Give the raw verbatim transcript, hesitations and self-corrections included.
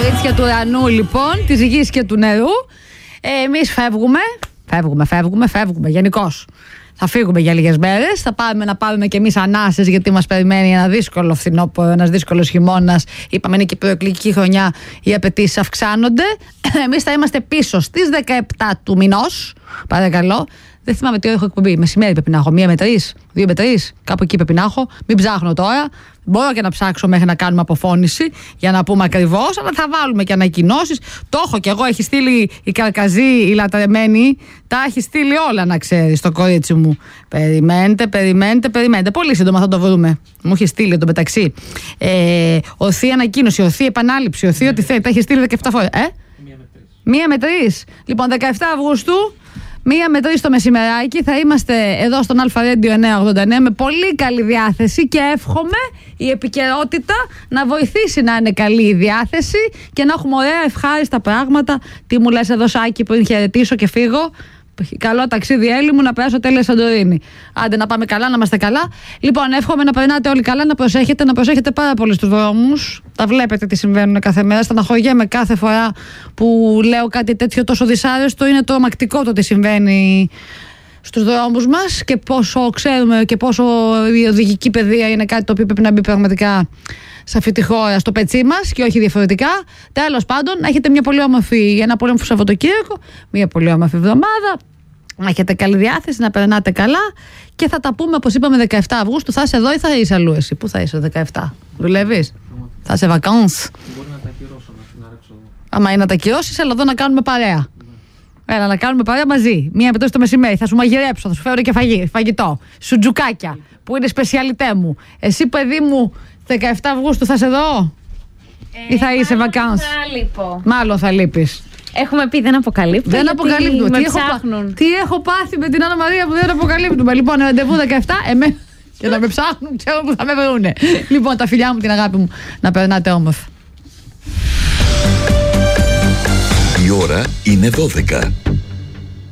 Κορίτσια του ουρανού, λοιπόν, της γης και του νερού. Ε, εμείς φεύγουμε. Φεύγουμε, φεύγουμε, φεύγουμε γενικώς. Θα φύγουμε για λίγες μέρες. Θα πάμε να πάρουμε κι εμείς ανάσες, γιατί μας περιμένει ένα δύσκολο φθινόπωρο, ένας δύσκολος χειμώνας. Είπαμε, είναι και η προεκλογική χρονιά, οι απαιτήσεις αυξάνονται. Εμείς θα είμαστε πίσω στις δεκαεπτά του μηνός. Παρακαλώ. Δεν θυμάμαι τι ώρα έχω εκπομπή. Μεσημέρι πρέπει να έχω. Μία με τρεις, δύο με τρεις. Κάπου εκεί πρέπει να έχω. Μην ψάχνω τώρα. Μπορώ και να ψάξω μέχρι να κάνουμε αποφώνηση για να πούμε ακριβώς, αλλά θα βάλουμε και ανακοινώσεις. Το έχω κι εγώ. Έχει στείλει η Καρκαζή, η λατρεμένη. Τα έχει στείλει όλα, να ξέρεις, το κορίτσι μου. Περιμένετε, περιμένετε, περιμένετε. Πολύ σύντομα θα το βρούμε. Μου έχει στείλει το μεταξύ. Ε, ορθή ανακοίνωση, ορθή επανάληψη, ορθή ό,τι θέλει. Τα έχει στείλει δεκαεπτά φορές. Ε? Μία με τρεις. Λοιπόν, δεκαεπτά Αυγούστου. Μία με τρεις το μεσημεράκι θα είμαστε εδώ στον Αλφα Radio εννιακόσια ογδόντα εννέα με πολύ καλή διάθεση και εύχομαι η επικαιρότητα να βοηθήσει να είναι καλή η διάθεση και να έχουμε ωραία ευχάριστα πράγματα. Τι μου λες εδώ, Σάκη, πριν χαιρετήσω και φύγω? Καλό ταξίδι, Έλλη μου, να περάσω τέλεια Σαντορίνη. Άντε να πάμε καλά, να είμαστε καλά. Λοιπόν, εύχομαι να περνάτε όλοι καλά, να προσέχετε, να προσέχετε πάρα πολύ στους δρόμους. Τα βλέπετε τι συμβαίνουν κάθε μέρα. Στεναχωριέμαι κάθε φορά που λέω κάτι τέτοιο τόσο δυσάρεστο. Είναι τρομακτικό το τι συμβαίνει στους δρόμους μας και πόσο ξέρουμε και πόσο η οδηγική παιδεία είναι κάτι το οποίο πρέπει να μπει πραγματικά σε αυτή τη χώρα, στο πετσί μας και όχι διαφορετικά. Τέλος πάντων, να έχετε μια πολύ όμορφη, ένα πολύ όμορφο Σαββατοκύριακο, μια πολύ όμορφη εβδομάδα. Να έχετε καλή διάθεση, να περνάτε καλά και θα τα πούμε, όπως είπαμε, δεκαεπτά Αυγούστου. Θα είσαι εδώ ή θα είσαι αλλού εσύ? Πού θα είσαι δεκαεπτά? Δουλεύεις? Θα είσαι βακάνς? Μπορεί να τα ακυρώσω, να την αρέξω εδώ. Άμα είναι να τα ακυρώσεις, έλα εδώ να κάνουμε παρέα. Ναι. Έλα να κάνουμε παρέα μαζί. Μία με το μεσημέρι. Θα σου μαγειρέψω, θα σου φέρω και φαγή, φαγητό. Σουτζουκάκια, που είναι σπεσιαλιτέ μου. Εσύ, παιδί μου, δεκαεπτά Αυγούστου θα είσαι εδώ? Ε, ή θα είσαι βακάνς? Μάλλον θα λείπεις. Έχουμε πει δεν αποκαλύπτουμε. Δεν αποκαλύπτουμε. Τι έχω, τι έχω πάθει με την Άννα Μαρία που δεν αποκαλύπτουμε. Λοιπόν, ραντεβού δεκαεπτά, εμένα και να με ψάχνουν, ξέρω που θα με βρούνε. Λοιπόν, τα φιλιά μου, την αγάπη μου, να περνάτε όμορφα. Η ώρα είναι δώδεκα.